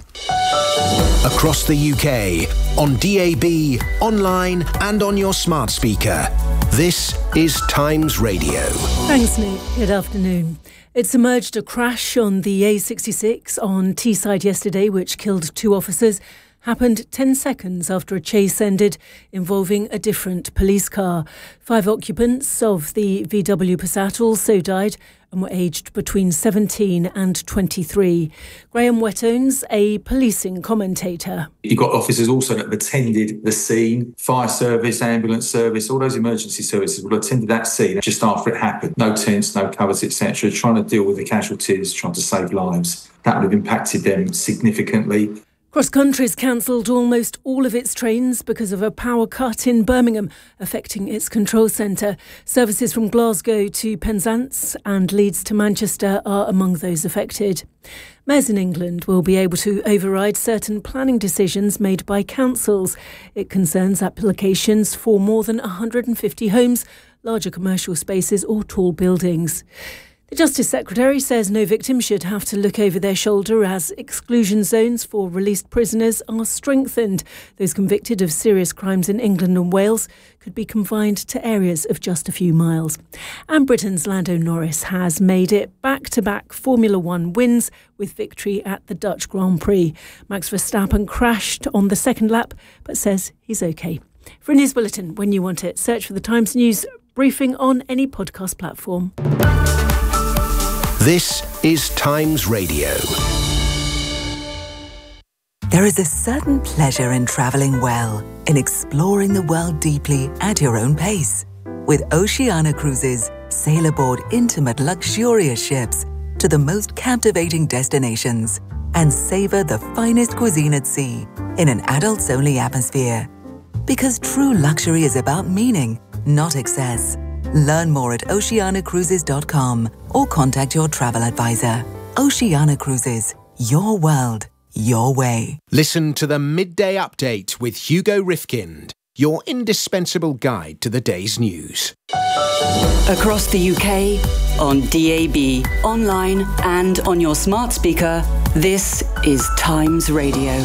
Across the UK, on DAB, online and on your smart speaker. This is Times Radio. Thanks, Nick. Good afternoon. It's emerged a crash on the A66 on Teesside yesterday, which killed 2 officers. Happened 10 seconds after a chase ended involving a different police car. 5 occupants of the VW Passat also died and were aged between 17 and 23. Graham Wettones, a policing commentator. You've got officers also that have attended the scene, fire service, ambulance service, all those emergency services will have attended that scene just after it happened. No tents, no covers, etc., trying to deal with the casualties, trying to save lives. That would have impacted them significantly. Cross Country's cancelled almost all of its trains because of a power cut in Birmingham, affecting its control centre. Services from Glasgow to Penzance and Leeds to Manchester are among those affected. Mayors in England will be able to override certain planning decisions made by councils. It concerns applications for more than 150 homes, larger commercial spaces or tall buildings. The Justice Secretary says no victim should have to look over their shoulder as exclusion zones for released prisoners are strengthened. Those convicted of serious crimes in England and Wales could be confined to areas of just a few miles. And Britain's Lando Norris has made it back-to-back Formula One wins with victory at the Dutch Grand Prix. Max Verstappen crashed on the second lap but says he's OK. For a news bulletin when you want it, search for the Times News briefing on any podcast platform. This is Times Radio. There is a certain pleasure in travelling well, in exploring the world deeply at your own pace. With Oceania Cruises, sail aboard intimate, luxurious ships to the most captivating destinations and savour the finest cuisine at sea in an adults-only atmosphere. Because true luxury is about meaning, not excess. Learn more at oceanacruises.com or contact your travel advisor. Oceania Cruises, your world, your way. Listen to the Midday Update with Hugo Rifkind, your indispensable guide to the day's news. Across the UK, on DAB, online and on your smart speaker, this is Times Radio.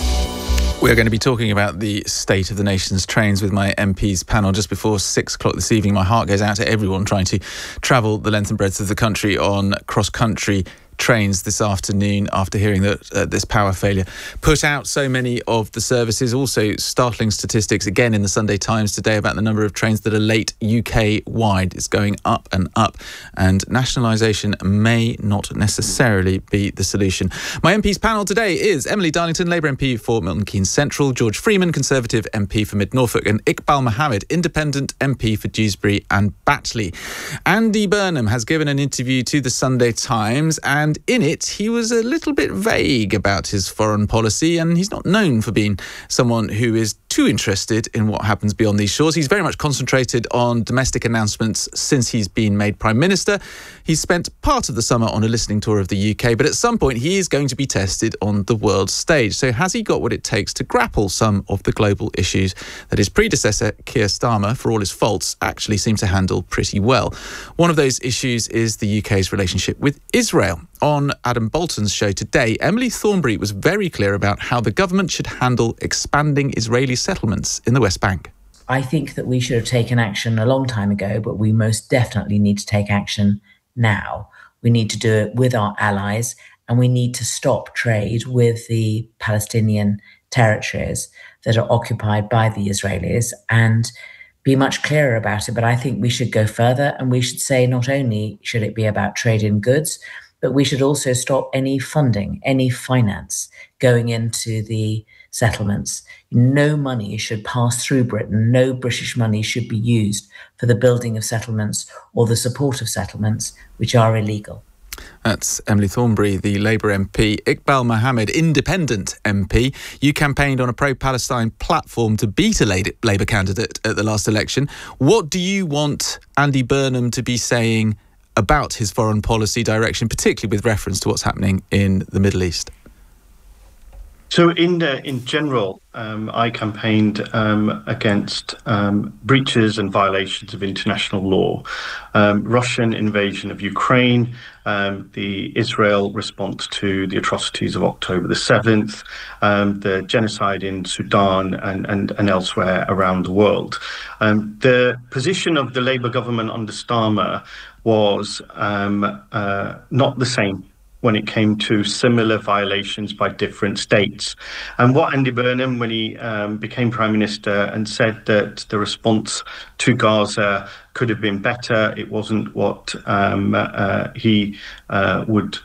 We're going to be talking about the state of the nation's trains with my MPs panel just before 6 o'clock this evening. My heart goes out to everyone trying to travel the length and breadth of the country on cross-country trains this afternoon after hearing that this power failure put out so many of the services. Also, startling statistics again in the Sunday Times today about the number of trains that are late UK-wide. It's going up and up, and nationalisation may not necessarily be the solution. My MPs panel today is Emily Darlington, Labour MP for Milton Keynes Central, George Freeman, Conservative MP for Mid-Norfolk, and Iqbal Mohammed, Independent MP for Dewsbury and Batley. Andy Burnham has given an interview to the Sunday Times, and in it, he was a little bit vague about his foreign policy, and he's not known for being someone who is too interested in what happens beyond these shores. He's very much concentrated on domestic announcements since he's been made Prime Minister. He's spent part of the summer on a listening tour of the UK, but at some point he is going to be tested on the world stage. So has he got what it takes to grapple some of the global issues that his predecessor, Keir Starmer, for all his faults, actually seemed to handle pretty well? One of those issues is the UK's relationship with Israel. On Adam Bolton's show today, Emily Thornberry was very clear about how the government should handle expanding Israeli settlements in the West Bank. I think that we should have taken action a long time ago, but we most definitely need to take action now. We need to do it with our allies, and we need to stop trade with the Palestinian territories that are occupied by the Israelis and be much clearer about it. But I think we should go further, and we should say not only should it be about trade in goods, but we should also stop any funding, any finance going into the settlements. No money should pass through Britain. No British money should be used for the building of settlements or the support of settlements which are illegal. That's Emily Thornberry, the Labour MP. Iqbal Mohammed, Independent MP. You campaigned on a pro-Palestine platform to beat a Labour candidate at the last election. What do you want Andy Burnham to be saying about his foreign policy direction, particularly with reference to what's happening in the Middle East? So in general, I campaigned against breaches and violations of international law, Russian invasion of Ukraine, the Israel response to the atrocities of October the 7th, the genocide in Sudan and elsewhere around the world. The position of the Labour government under Starmer was not the same when it came to similar violations by different states. And what Andy Burnham, when he became Prime Minister and said that the response to Gaza could have been better, it wasn't what he would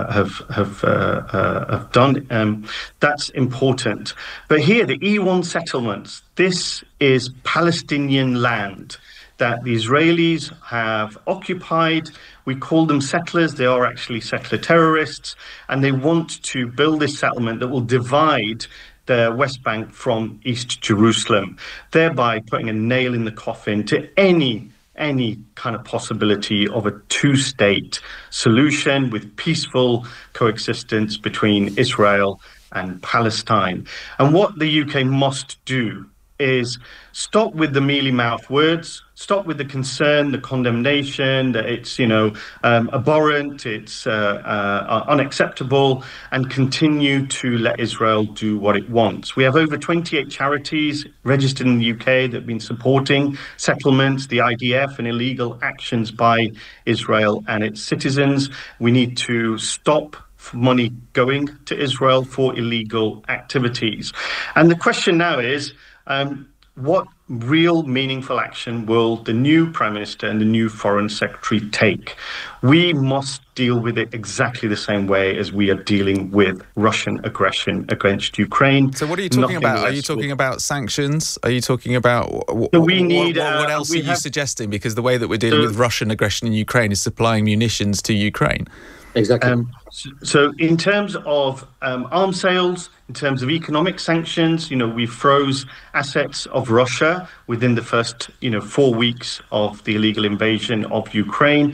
have done. That's important. But here, the E1 settlements, this is Palestinian land that the Israelis have occupied. We call them settlers. They are actually settler terrorists, and they want to build this settlement that will divide the West Bank from East Jerusalem, thereby putting a nail in the coffin to any kind of possibility of a two-state solution with peaceful coexistence between Israel and Palestine. And what the UK must do is stop with the mealy-mouthed words, stop with the concern, the condemnation that it's, abhorrent, it's unacceptable, and continue to let Israel do what it wants. We have over 28 charities registered in the UK that have been supporting settlements, the IDF, and illegal actions by Israel and its citizens. We need to stop money going to Israel for illegal activities. And the question now is, what real meaningful action will the new Prime Minister and the new Foreign Secretary take? We must deal with it exactly the same way as we are dealing with Russian aggression against Ukraine. So what are you talking about? Are you talking about sanctions? Are you talking about what else are you suggesting? Because the way that we're dealing with Russian aggression in Ukraine is supplying munitions to Ukraine. Exactly. So in terms of arms sales, in terms of economic sanctions, we froze assets of Russia within the first, 4 weeks of the illegal invasion of Ukraine.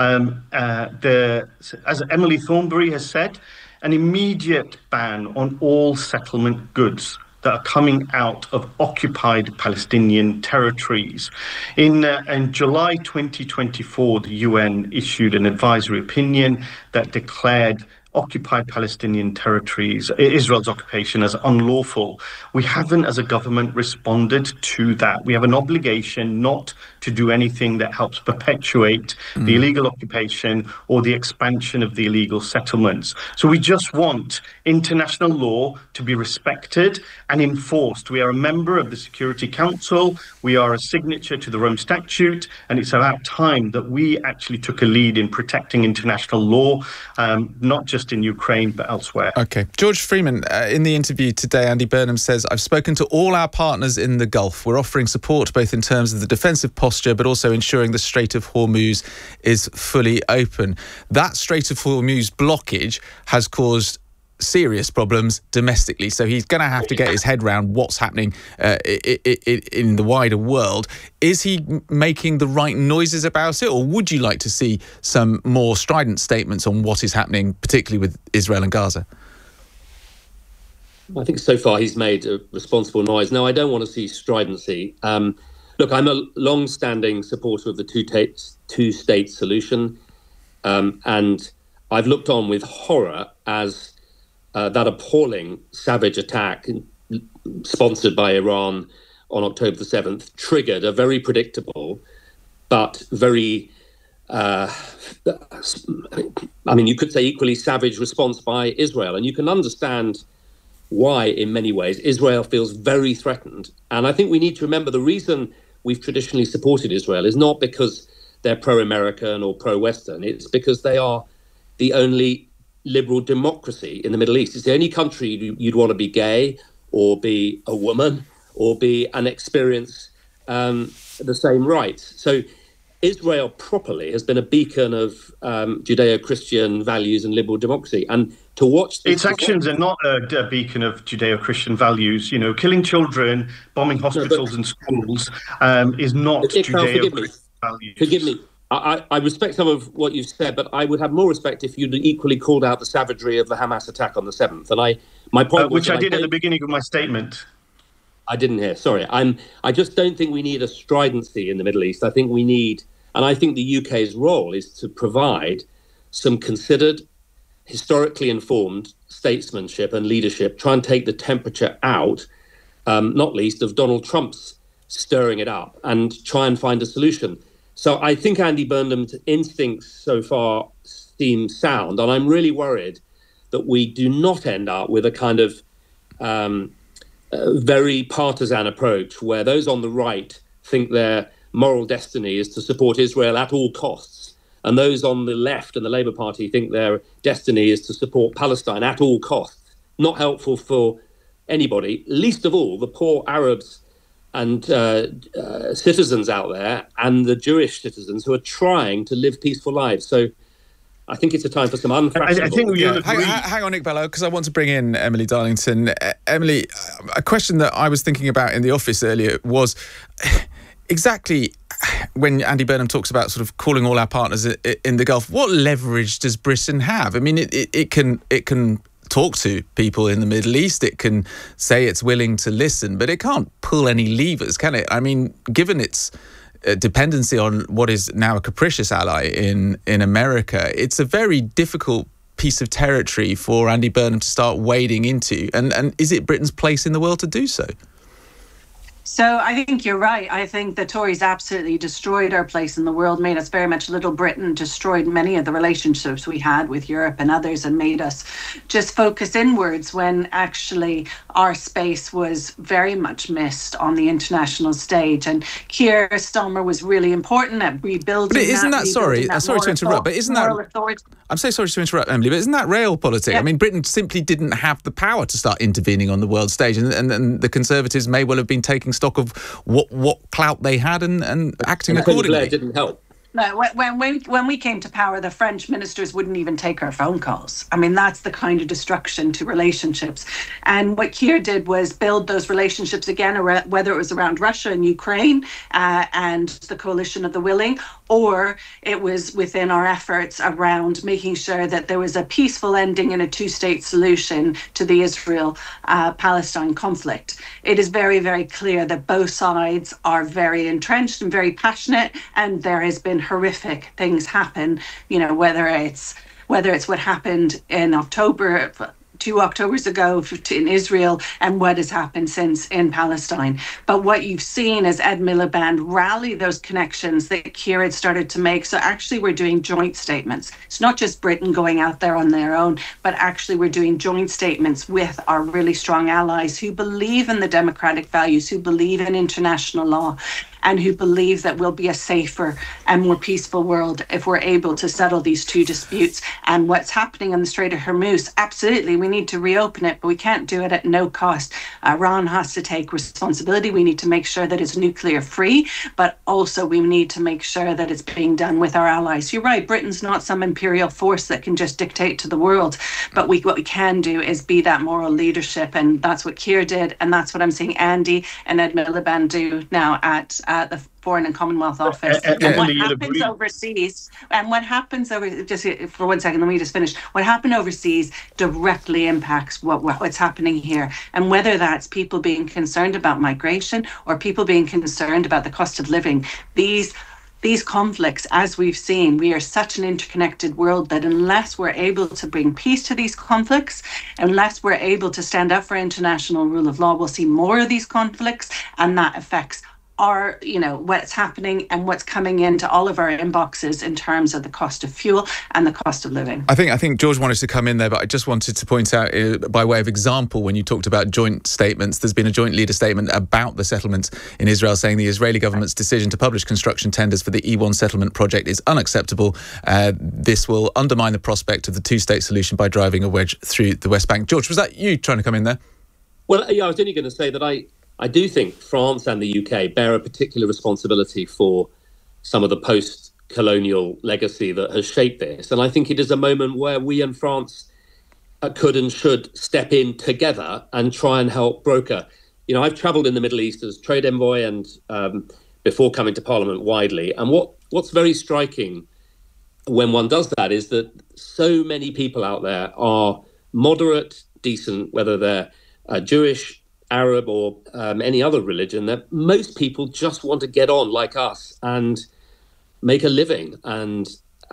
As Emily Thornberry has said, an immediate ban on all settlement goods that are coming out of occupied Palestinian territories. In July 2024, the UN issued an advisory opinion that declared occupied Palestinian territories, Israel's occupation, as unlawful. We haven't, as a government, responded to that. We have an obligation not to do anything that helps perpetuate the illegal occupation or the expansion of the illegal settlements. So we just want international law to be respected and enforced. We are a member of the Security Council. We are a signature to the Rome Statute, and it's about time that we actually took a lead in protecting international law, not just in Ukraine, but elsewhere. Okay. George Freeman, in the interview today, Andy Burnham says, I've spoken to all our partners in the Gulf. We're offering support both in terms of the defensive posture, but also ensuring the Strait of Hormuz is fully open. That Strait of Hormuz blockage has caused serious problems domestically, so he's going to have to get his head around what's happening in the wider world. Is he making the right noises about it, or would you like to see some more strident statements on what is happening, particularly with Israel and Gaza? I think so far he's made a responsible noise. No, I don't want to see stridency. Look, I'm a long-standing supporter of the two-state solution, and I've looked on with horror as that appalling savage attack sponsored by Iran on October the 7th triggered a very predictable but very, you could say equally savage response by Israel. And you can understand why, in many ways, Israel feels very threatened. And I think we need to remember the reason we've traditionally supported Israel is not because they're pro-American or pro-Western. It's because they are the only liberal democracy in the Middle East. It's the only country you'd want to be gay or be a woman or be and experience the same rights. So Israel properly has been a beacon of Judeo-Christian values and liberal democracy. And to watch its actions are not a beacon of Judeo-Christian values. Killing children, bombing hospitals and schools is not Judeo-Christian values. Forgive me. I respect some of what you've said, but I would have more respect if you'd equally called out the savagery of the Hamas attack on the 7th. And my point was, which I did at the beginning of my statement. I didn't hear. Sorry. I just don't think we need a stridency in the Middle East. I think we need, and I think the UK's role is to provide some considered, historically informed statesmanship and leadership, try and take the temperature out, not least of Donald Trump's stirring it up, and try and find a solution. So I think Andy Burnham's instincts so far seem sound, and I'm really worried that we do not end up with a kind of very partisan approach where those on the right think their moral destiny is to support Israel at all costs, and those on the left and the Labour Party think their destiny is to support Palestine at all costs. Not helpful for anybody, least of all the poor Arabs and citizens out there and the Jewish citizens who are trying to live peaceful lives. So I think it's a time for some unfashionable... I think hang on, Nick Bello, because I want to bring in Emily Darlington. Emily, a question that I was thinking about in the office earlier was exactly when Andy Burnham talks about sort of calling all our partners in the Gulf, what leverage does Britain have? I mean, it can talk to people in the Middle East, it can say it's willing to listen, but it can't pull any levers, can it? I mean, given its dependency on what is now a capricious ally in America, it's a very difficult piece of territory for Andy Burnham to start wading into. And is it Britain's place in the world to do so? So I think you're right. I think the Tories absolutely destroyed our place in the world, made us very much Little Britain, destroyed many of the relationships we had with Europe and others, and made us just focus inwards when actually our space was very much missed on the international stage. And Keir Starmer was really important at rebuilding. But isn't that, sorry to interrupt, but isn't that... I'm so sorry to interrupt, Emily, but isn't that realpolitik? Yeah. I mean, Britain simply didn't have the power to start intervening on the world stage, and the Conservatives may well have been taking stock of what clout they had and acting accordingly. Blair didn't help. No, when we came to power, the French ministers wouldn't even take our phone calls. I mean, that's the kind of destruction to relationships. And what Keir did was build those relationships again, whether it was around Russia and Ukraine and the coalition of the willing, or it was within our efforts around making sure that there was a peaceful ending and a two-state solution to the Israel-Palestine conflict. It is very, very clear that both sides are very entrenched and very passionate, and there has been horrific things happen, whether it's what happened in October, 2 Octobers ago in Israel, and what has happened since in Palestine. But what you've seen is Ed Miliband rally those connections that Keir had started to make. So actually we're doing joint statements. It's not just Britain going out there on their own, but actually we're doing joint statements with our really strong allies who believe in the democratic values, who believe in international law, and who believe that we'll be a safer and more peaceful world if we're able to settle these two disputes. And what's happening on the Strait of Hormuz, absolutely, we need to reopen it, but we can't do it at no cost. Iran has to take responsibility. We need to make sure that it's nuclear free, but also we need to make sure that it's being done with our allies. You're right, Britain's not some imperial force that can just dictate to the world, but what we can do is be that moral leadership, and that's what Keir did, and that's what I'm seeing Andy and Ed Miliband do now at the Foreign and Commonwealth Office. And what happens overseas, just for 1 second, let me just finish. What happened overseas directly impacts what's happening here. And whether that's people being concerned about migration or people being concerned about the cost of living, these conflicts, as we've seen, we are such an interconnected world that unless we're able to bring peace to these conflicts, unless we're able to stand up for international rule of law, we'll see more of these conflicts, and that affects our, what's happening and what's coming into all of our inboxes in terms of the cost of fuel and the cost of living. I think George wanted to come in there, but I just wanted to point out, by way of example, when you talked about joint statements, there's been a joint leader statement about the settlement in Israel saying the Israeli government's decision to publish construction tenders for the E1 settlement project is unacceptable. This will undermine the prospect of the two-state solution by driving a wedge through the West Bank. George, was that you trying to come in there? Well, yeah, I was only going to say that I do think France and the UK bear a particular responsibility for some of the post-colonial legacy that has shaped this. And I think it is a moment where we and France could and should step in together and try and help broker. I've travelled in the Middle East as trade envoy and before coming to Parliament widely. And what's very striking when one does that is that so many people out there are moderate, decent, whether they're Jewish, Arab or any other religion, that most people just want to get on like us and make a living. And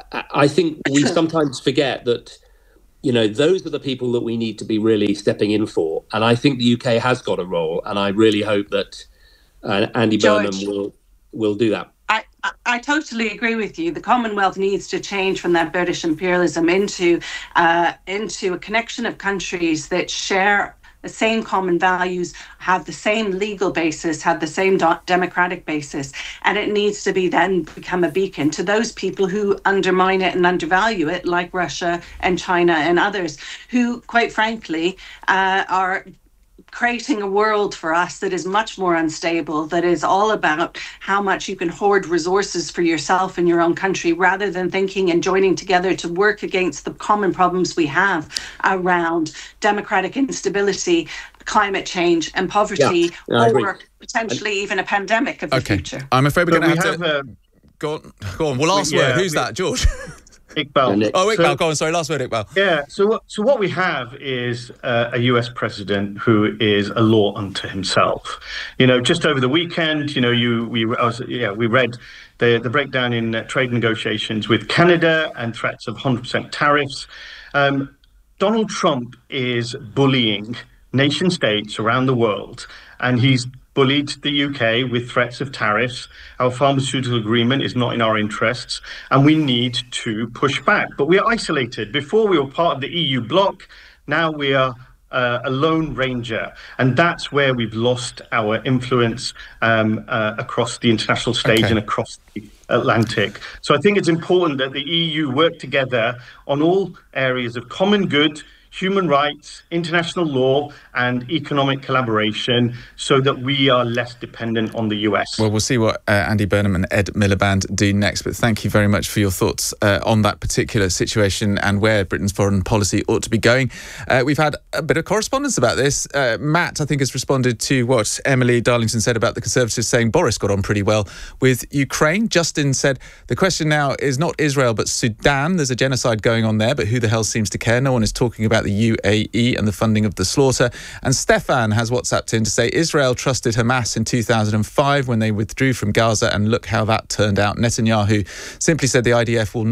I think we sometimes forget that, those are the people that we need to be really stepping in for. And I think the UK has got a role, and I really hope that Andy Burnham will do that. I totally agree with you. The Commonwealth needs to change from that British imperialism into a connection of countries that share the same common values, have the same legal basis, have the same democratic basis. And it needs to be then become a beacon to those people who undermine it and undervalue it, like Russia and China and others, who, quite frankly, are creating a world for us that is much more unstable, that is all about how much you can hoard resources for yourself in your own country, rather than thinking and joining together to work against the common problems we have around democratic instability, climate change and poverty, or potentially even a pandemic of the future. I'm afraid we're going to have to... Go on. Well, last word. Who's that, George? Iqbal. Iqbal, go on. Sorry, last word, Iqbal. Yeah. So what we have is a US president who is a law unto himself. Just over the weekend, we read the breakdown in trade negotiations with Canada and threats of 100% tariffs. Donald Trump is bullying nation states around the world, and he's bullied the UK with threats of tariffs. Our pharmaceutical agreement is not in our interests, and we need to push back. But we are isolated. Before we were part of the EU bloc, now we are a lone ranger, and that's where we've lost our influence across the international stage and across the Atlantic. So I think it's important that the EU work together on all areas of common good, human rights, international law, and economic collaboration, so that we are less dependent on the US. Well, we'll see what Andy Burnham and Ed Miliband do next, but thank you very much for your thoughts on that particular situation and where Britain's foreign policy ought to be going. We've had a bit of correspondence about this. Matt, I think, has responded to what Emily Darlington said about the Conservatives saying Boris got on pretty well with Ukraine. Justin said, the question now is not Israel, but Sudan. There's a genocide going on there, but who the hell seems to care? No one is talking about the UAE and the funding of the slaughter. And Stefan has WhatsApped in to say Israel trusted Hamas in 2005 when they withdrew from Gaza, and look how that turned out. Netanyahu simply said the IDF will